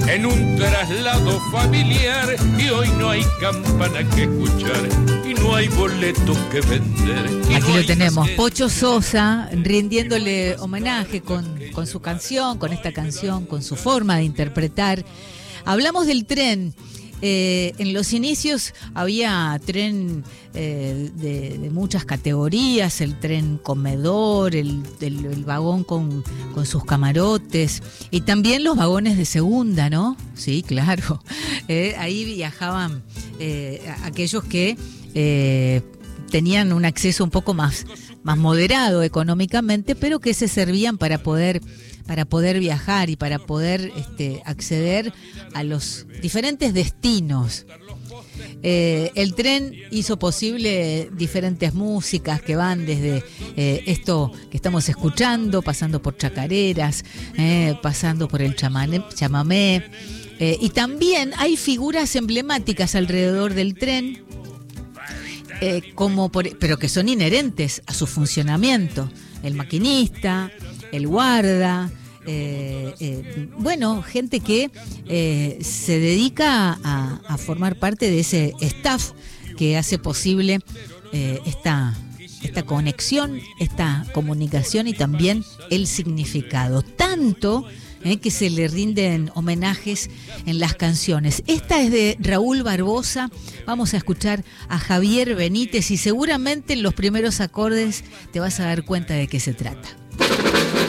en un traslado familiar, y hoy no hay campana que escuchar y no hay boleto que vender. Aquí lo tenemos, Pocho Sosa rindiéndole homenaje con su canción, con esta canción, con su forma de interpretar. Hablamos del tren. En los inicios había tren de muchas categorías, el tren comedor, el vagón con sus camarotes, y también los vagones de segunda, ¿no? Sí, claro. Ahí viajaban aquellos que tenían un acceso un poco más moderado económicamente, pero que se servían para poder viajar y para poder acceder a los diferentes destinos. El tren hizo posible diferentes músicas que van desde esto que estamos escuchando, pasando por chacareras, pasando por el chamamé, y también hay figuras emblemáticas alrededor del tren, pero que son inherentes a su funcionamiento: el maquinista, el guarda, gente que se dedica a formar parte de ese staff que hace posible esta conexión, esta comunicación y también el significado. Tanto que se le rinden homenajes en las canciones. Esta es de Raúl Barbosa. Vamos a escuchar a Javier Benítez y seguramente en los primeros acordes te vas a dar cuenta de qué se trata.